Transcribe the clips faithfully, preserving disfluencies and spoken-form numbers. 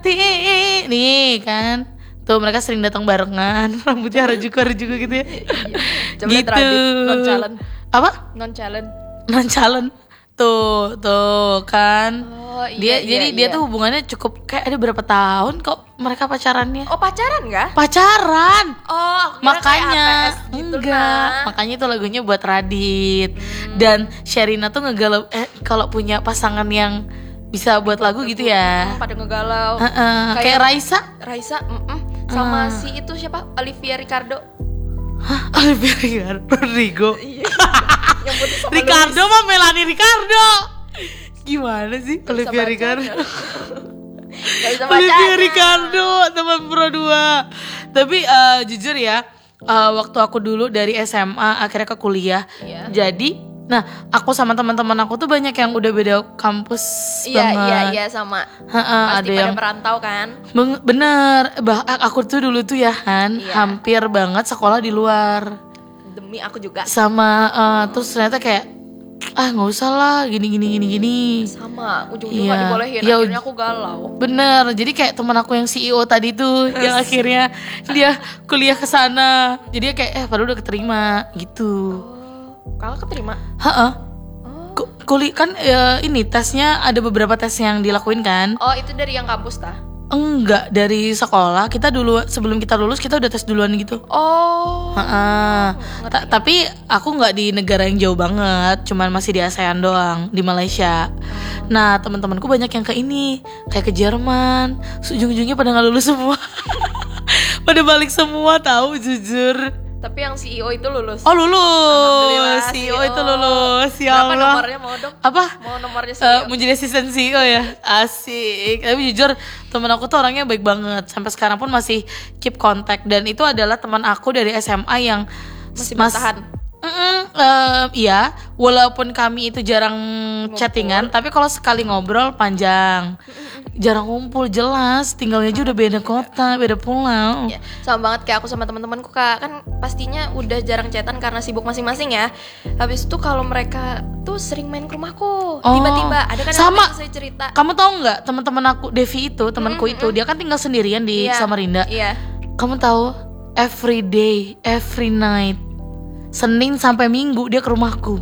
nih kan. Tuh mereka sering datang barengan, rambutnya harajuku-harajuku gitu ya. Coba lihat Gitu. Radit, non-challenge. Apa? Non-challenge. Non-challenge. Tuh, tuh kan. Oh Dia iya jadi iya, dia iya. tuh hubungannya cukup kayak ada berapa tahun kok mereka pacarannya. Oh pacaran gak? Pacaran. Oh aku kira Makanya kayak A P S gitu, enggak, nah. makanya itu lagunya buat Radit. Hmm. Dan Sherina tuh ngegalau eh kalau punya pasangan yang bisa buat lagu gitu ya. Hmm, pada ngegalau. Heeh, kayak Raisa. Raisa mm-mm. Sama Hmm. si itu siapa? Olivia Ricardo. Hah, Olivia Ricardo, Rodrigo. Iya. Yang putus sama Ricardo mah Melanie Ricardo. Gimana sih Gak bisa Olivia baca, Ricardo? ya. Gak bisa Olivia bacanya. Ricardo teman Pro dua. Tapi eh, jujur ya, eh, waktu aku dulu dari S M A akhirnya ke kuliah. Iya. Jadi, nah aku sama teman-teman aku tuh banyak yang udah beda kampus Iya banget. iya iya sama. Ha-ha, Pasti ada pada yang merantau kan. Beng- bener. Bah, aku tuh dulu tuh ya Han, Iya. hampir banget sekolah di luar. Demi aku juga. Sama eh, terus ternyata kayak ah nggak usah lah gini gini gini gini. Sama, ujung-ujung Iya. gak dibolehin. Ya, Akhirnya aku galau. Bener, jadi kayak teman aku yang C E O tadi tuh yang akhirnya dia kuliah ke sana. Jadi dia kayak eh padahal udah keterima gitu. Oh, kakak keterima? Heeh. Oh. Ku- Kuliah kan eh, ini tesnya ada beberapa tes yang dilakuin kan? Oh itu dari yang kampus tah? Enggak, dari sekolah. Kita dulu sebelum kita lulus kita udah tes duluan gitu. Oh. Heeh. ngerti. Ta- tapi aku nggak di negara yang jauh banget, cuman masih di ASEAN doang, di Malaysia. Nah teman-temanku banyak yang ke ini, kayak ke Jerman. Terus ujung-ujungnya pada nggak lulus semua, pada balik semua tahu jujur. Tapi yang C E O itu lulus. Oh lulus, Alhamdulillah, C E O itu lulus, ya Berapa Allah. nomornya mau dong? Apa? Mau nomornya C E O? Eh, mau jadi asisten C E O ya, asik. Tapi jujur temen aku tuh orangnya baik banget. Sampai sekarang pun masih keep contact. Dan itu adalah teman aku dari S M A yang Masih mas- bertahan. Mm-mm, eh, iya, walaupun kami itu jarang chattingan, tapi kalau sekali ngobrol panjang. Jarang ngumpul jelas, tinggalnya aja udah beda kota, beda pulau. Ya, sama banget kayak aku sama teman-temanku kak, kan pastinya udah jarang chatan karena sibuk masing-masing ya. Habis itu kalau mereka tuh sering main ke rumahku, Oh, tiba-tiba ada kan yang sama. selesai cerita. Kamu tahu nggak teman-teman aku Devi itu temanku Mm-mm. itu dia kan tinggal sendirian di Iya, Samarinda. Iya. Kamu tahu every day, every night, Senin sampai Minggu dia ke rumahku.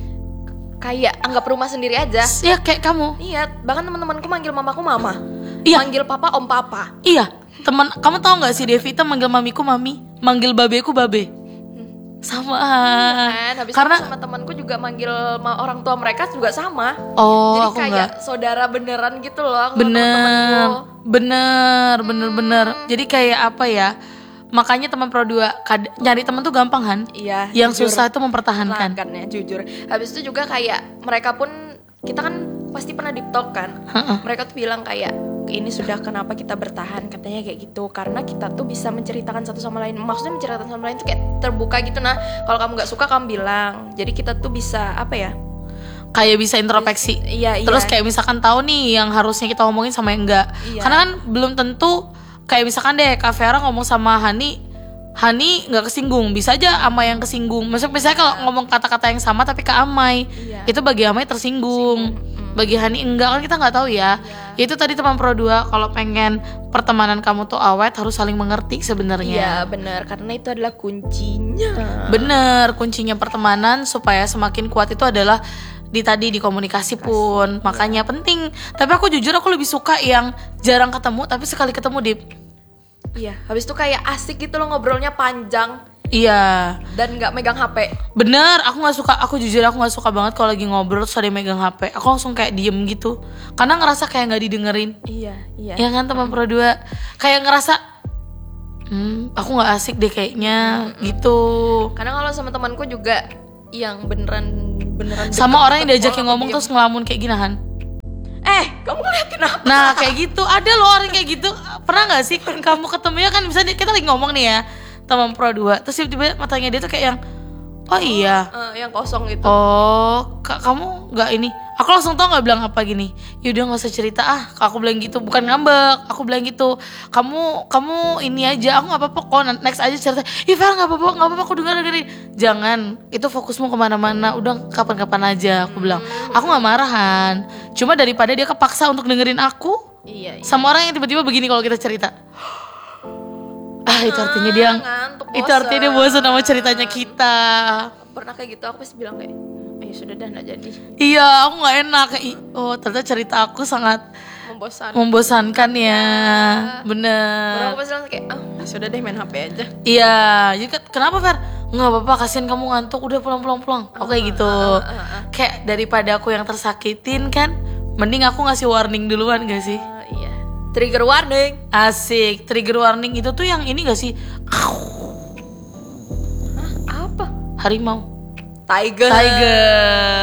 Kayak anggap rumah sendiri aja. Ya kayak kamu. Iya, bahkan teman-temanku manggil mamaku mama. Iya. Manggil papa om papa. Iya, teman kamu tahu nggak sih Devi itu manggil mamiku mami, manggil babeku babe. Sama. Kan, habis Karena itu sama temanku juga manggil ma- orang tua mereka juga sama. oh Jadi aku kayak nggak. saudara beneran gitu loh aku sama Bener, teman-temanku. bener, bener, bener. Jadi kayak apa ya? Makanya teman Pro dua kad- nyari teman tuh gampang Han. Iya. Yang jujur. susah itu mempertahankan. Kan ya, jujur. Habis itu juga kayak mereka pun kita kan pasti pernah deep talk kan. Heeh. Mereka tuh bilang kayak ini sudah kenapa kita bertahan katanya kayak gitu karena kita tuh bisa menceritakan satu sama lain. Maksudnya menceritakan sama lain tuh kayak terbuka gitu nah. Kalau kamu nggak suka kamu bilang. Jadi kita tuh bisa apa ya? Kayak bisa introspeksi. Iya, Terus iya. kayak misalkan tahu nih yang harusnya kita omongin sama yang enggak. Iya. Karena kan belum tentu kayak misalkan deh Kak Vera ngomong sama Hani, Hani nggak kesinggung, bisa aja Amai yang kesinggung. Maksudnya misalnya kalau ngomong kata-kata yang sama tapi ke Amai, Iya. itu bagi Amai tersinggung. Mm. Bagi Hani enggak, kan kita nggak tahu ya. Itu tadi teman Pro dua kalau pengen pertemanan kamu tuh awet harus saling mengerti Iya sebenarnya. benar karena itu adalah kuncinya. Bener, kuncinya pertemanan supaya semakin kuat itu adalah di tadi di komunikasi pun. Makanya penting. Tapi aku jujur aku lebih suka yang jarang ketemu tapi sekali ketemu Dip. Iya. Habis itu kayak asik gitu loh ngobrolnya panjang Iya, dan nggak megang H P. bener. Aku nggak suka. Aku jujur aku nggak suka banget kalau lagi ngobrol terus ada yang megang H P. Aku langsung kayak diem gitu. Karena ngerasa kayak nggak didengerin. Iya iya. Ya kan teman Pro dua kayak ngerasa, hmm, aku nggak asik deh kayaknya gitu. Karena kalau sama temanku juga yang beneran beneran Sama deket orang yang banget, diajakin kalau ngomong diem. terus ngelamun kayak ginahan. Eh, kamu ngeliatin apa? Nah kayak gitu, ada loh orang kayak gitu. Pernah gak sih kamu ketemunya kan misalnya kita lagi ngomong nih ya teman Pro dua, terus tiba-tiba matanya dia tuh kayak yang oh iya, Eh, yang kosong gitu. oh kak kamu gak ini. Aku langsung tau gak bilang apa gini, yaudah gak usah cerita ah. Aku bilang gitu, bukan ngambek. Aku bilang gitu, kamu kamu ini aja, aku gak apa-apa kok, next aja cerita. Ih Vera gak apa-apa, gak apa-apa, aku denger dengerin. Jangan, itu fokusmu kemana-mana. Udah kapan-kapan aja, aku bilang. Aku gak marahan, cuma daripada dia kepaksa untuk dengerin aku, Iya, iya. Sama orang yang tiba-tiba begini kalau kita cerita. Ah, itu artinya dia ngantuk, itu artinya dia bosan sama ceritanya kita. Pernah kayak gitu, aku pasti bilang kayak, ayo sudah dah, nggak jadi. Iya, aku nggak enak kayak, "Ih, oh ternyata cerita aku sangat Membosankan. membosankan ya." Baru Bener. aku pasti langsung kayak, ah sudah deh, main H P aja. Iya, jadi kan, kenapa Fer? Nggak apa-apa, kasihan kamu ngantuk, udah pulang-pulang pulang. Oke gitu. ah, ah, ah. Kayak daripada aku yang tersakitin kan, mending aku ngasih warning duluan gak sih? Ah, iya. Trigger warning. Asik, trigger warning itu tuh yang ini gak sih? Hah, apa? Harimau. Tiger. Tiger.